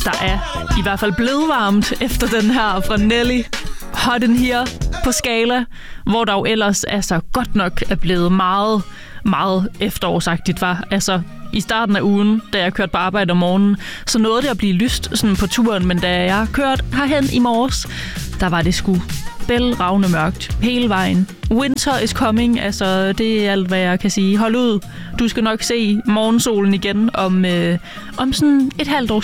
Der er i hvert fald blevet varmt efter den her fra Nelly. Hot in Here på skala, hvor der jo ellers altså godt nok er blevet meget, meget efterårsagtigt, var. Altså, i starten af ugen, da jeg kørte på arbejde om morgenen, så nåede det at blive lyst sådan på turen, men da jeg kørte herhen i morges, der var det sgu bælragende mørkt hele vejen. Winter is coming, altså det er alt, hvad jeg kan sige. Hold ud, du skal nok se morgensolen igen om sådan et halvt års